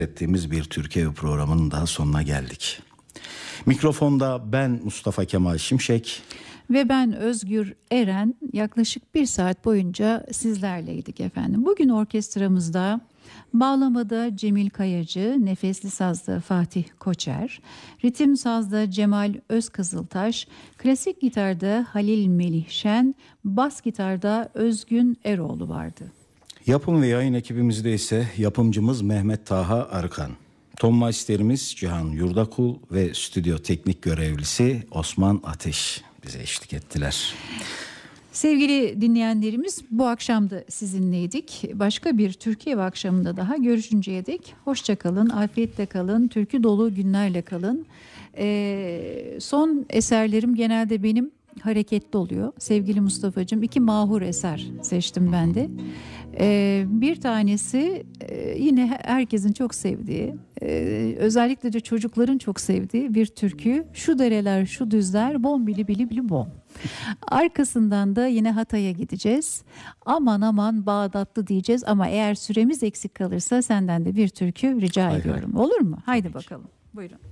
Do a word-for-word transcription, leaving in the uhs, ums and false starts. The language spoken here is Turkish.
ettiğimiz bir Türkiye programının daha sonuna geldik. Mikrofonda ben Mustafa Kemal Şimşek ve ben Özgür Eren yaklaşık bir saat boyunca sizlerleydik efendim. Bugün orkestramızda bağlamada Cemil Kayacı, nefesli sazda Fatih Koçer, ritim sazda Cemal Özkızıltaş, klasik gitarda Halil Melih Şen, bas gitarda Özgün Eroğlu vardı. Yapım ve yayın ekibimizde ise yapımcımız Mehmet Taha Arıkan, ton masterimiz Cihan Yurdakul ve stüdyo teknik görevlisi Osman Ateş bize eşlik ettiler. Sevgili dinleyenlerimiz, bu akşam da sizinleydik. Başka bir Türkiye akşamında daha görüşünceye dek hoşça kalın, afiyetle kalın, türkü dolu günlerle kalın. Ee, son eserlerim genelde benim hareketli oluyor. Sevgili Mustafa'cığım, iki mahur eser seçtim ben de. Ee, bir tanesi e, yine herkesin çok sevdiği, e, özellikle de çocukların çok sevdiği bir türkü. Şu dereler, şu düzler, bom bili bili bili bom. Arkasından da yine Hatay'a gideceğiz. Aman aman Bağdatlı diyeceğiz ama eğer süremiz eksik kalırsa senden de bir türkü rica Hayır, ediyorum. hayır. Olur mu? Haydi Tabii ki. bakalım. Buyurun.